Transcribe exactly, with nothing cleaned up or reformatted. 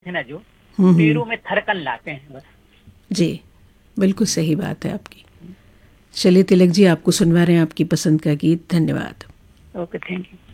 है ना, जो हम्म हम्म, पैरों में थरकन लाते हैं बस। जी, बिल्कुल सही बात है आपकी। चलिए तिलक जी, आपको सुनवा रहे हैं आपकी पसंद का गीत। धन्यवाद। Okay, thank you.